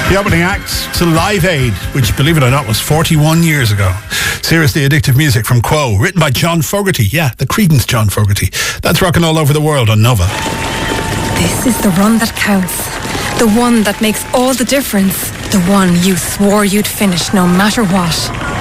The opening act to Live Aid, which, believe it or not, was 41 years ago. Seriously Addictive Music from Quo, written by John Fogerty. Yeah, the Creedence John Fogerty. That's rocking all over the world on Nova. This is the run that counts. The one that makes all the difference. The one you swore you'd finish no matter what.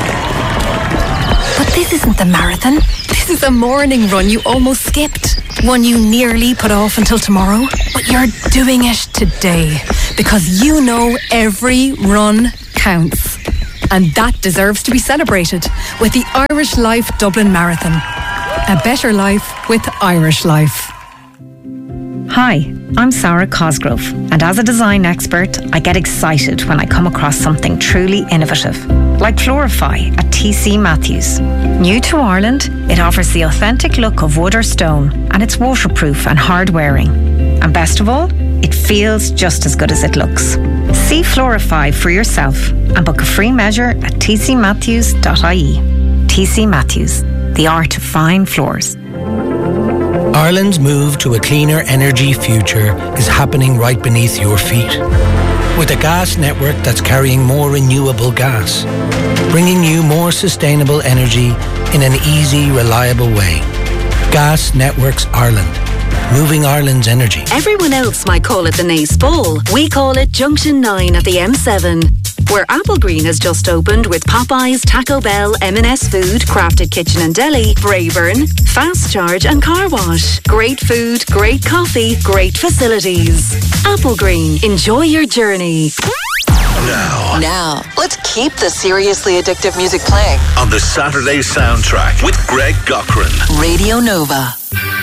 But this isn't the marathon. This is a morning run you almost skipped. One you nearly put off until tomorrow. But you're doing it today. Because you know every run counts. And that deserves to be celebrated with the Irish Life Dublin Marathon. A better life with Irish Life. Hi, I'm Sarah Cosgrove, and as a design expert, I get excited when I come across something truly innovative, like Florify at TC Matthews. New to Ireland, it offers the authentic look of wood or stone, and it's waterproof and hard wearing. And best of all, it feels just as good as it looks. See Florify for yourself and book a free measure at tcmatthews.ie. TC Matthews, the art of fine floors. Ireland's move to a cleaner energy future is happening right beneath your feet. With a gas network that's carrying more renewable gas, bringing you more sustainable energy in an easy, reliable way. Gas Networks Ireland. Moving Ireland's energy. Everyone else might call it the Nace Bowl. We call it Junction 9 at the M7. Where Applegreen has just opened with Popeyes, Taco Bell, M&S Food, Crafted Kitchen and Deli, Brayburn, Fast Charge and Car Wash. Great food, great coffee, great facilities. Applegreen. Enjoy your journey. Now, let's keep the seriously addictive music playing on the Saturday Soundtrack with Greg Gochran. Radio Nova.